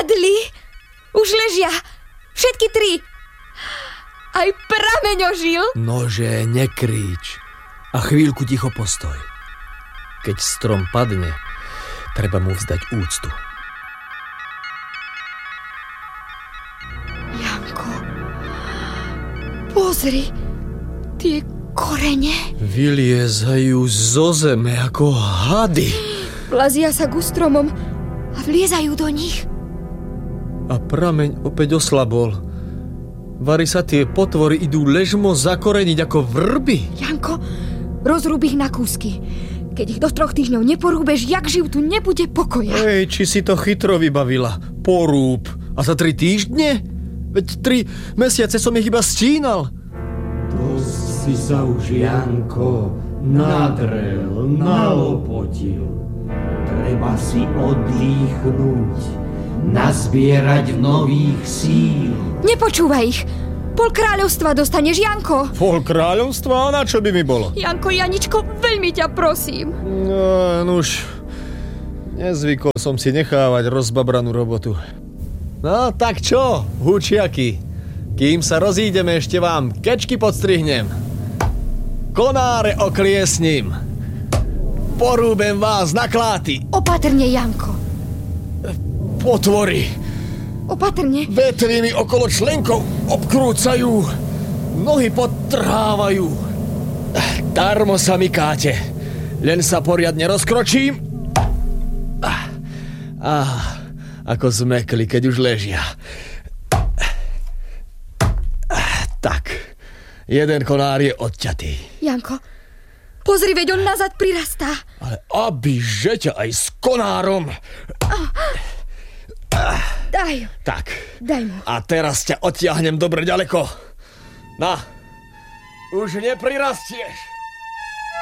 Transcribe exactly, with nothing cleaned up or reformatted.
Padli! Už ležia! Všetky tri! Aj prameň ožil! Nože, nekríč. A chvíľku ticho postoj. Keď strom padne, treba mu vzdať úctu. Janko, pozri, tie korene. Vyliezajú zo zeme ako hady. Plazia sa ku stromom a vliezajú do nich. A prameň opäť oslabol. Vari sa tie potvory idú ležmo zakoreniť ako vrby. Janko, rozrúb ich na kúsky. Keď ich do troch týždňov neporúbeš, jak živ, tu nebude pokoja. Ej, či si to chytro vybavila. Porúb. A za tri týždne? Veď tri mesiace som ich iba stínal. Dosť si sa už, Janko, nadrel, nalopotil. Treba si oddýchnuť, nazbierať nových síl. Nepočúvaj ich. Pol kráľovstva dostaneš, Janko. Pol kráľovstva? A na čo by mi bolo? Janko, Janičko, veľmi ťa prosím. No, nuž, nezvykol som si nechávať rozbabranú robotu. No, tak čo, hučiaky? Kým sa rozídeme, ešte vám kečky podstrihnem. Konáre okliesním. Porúbem vás na kláty. Opatrne, Janko. Potvory. Opatrne. Vetry mi okolo členkov obkrúcajú. Nohy podtrhávajú. Darmo sa mykáte. Len sa poriadne rozkročím. Ah, ako zmekli, keď už ležia. Tak, jeden konár je odťatý. Janko, pozri, veď on nazad prirastá. Ale aby že ťa aj s konárom. Daj. Tak. Daj mu. A teraz ťa odtiahnem dobre ďaleko. Na, už neprirastieš.